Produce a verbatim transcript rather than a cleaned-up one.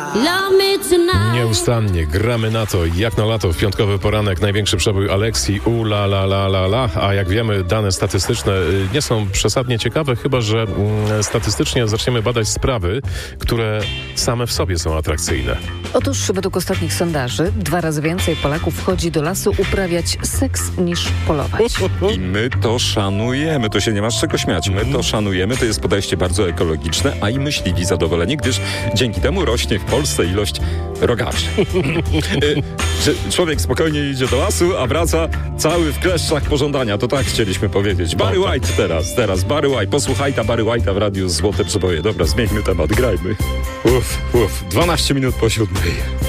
Nieustannie gramy na to, jak na lato, w piątkowy poranek, największy przebój Aleksji, u la la la la la, a jak wiemy, dane statystyczne nie są przesadnie ciekawe, chyba że mm, statystycznie zaczniemy badać sprawy, które same w sobie są atrakcyjne. Otóż według ostatnich sondaży dwa razy więcej Polaków wchodzi do lasu uprawiać seks niż polować. I my to szanujemy, to się nie masz czego śmiać. My to szanujemy, to jest podejście bardzo ekologiczne, a i myśliwi zadowoleni, gdyż dzięki temu rośnie w Polsce ilość rogaczy. Że człowiek spokojnie idzie do lasu, a wraca cały w kleszczach pożądania. To tak chcieliśmy powiedzieć. Barry White teraz, teraz Barry White. Posłuchaj ta Barry White'a w radiu Złote Przeboje. Dobra, zmieńmy temat, grajmy. Uff, uff, dwanaście minut po siódmej.